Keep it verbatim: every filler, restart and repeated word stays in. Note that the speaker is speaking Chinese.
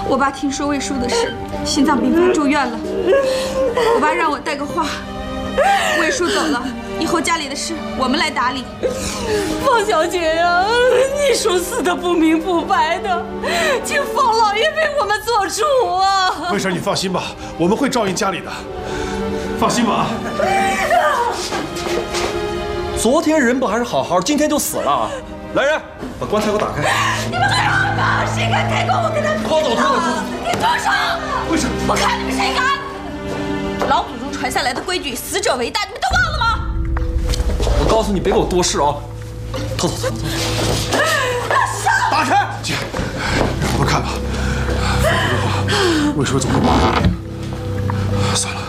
我爸听说魏叔的事，心脏病发住院了。我爸让我带个话，魏叔走了，以后家里的事我们来打理。 方小姐呀、啊，你叔死的不明不白的，请方老爷为我们做主啊！ 魏婶，你放心吧，我们会照应家里的，放心吧。 昨天人不还是好好，今天就死了。来人，把棺材给我打开！ 你们干什么？谁敢开棺，我跟他拖走，拖走，拖走！ 给住手！ 为什么？ 我看你们谁敢！老祖宗传下来的规矩，死者为大，你们都忘了吗？ 我告诉你，别给我多事啊！拖走，拖走，拖走！ 打开！姐，让我们看吧。魏叔走了吗？算了。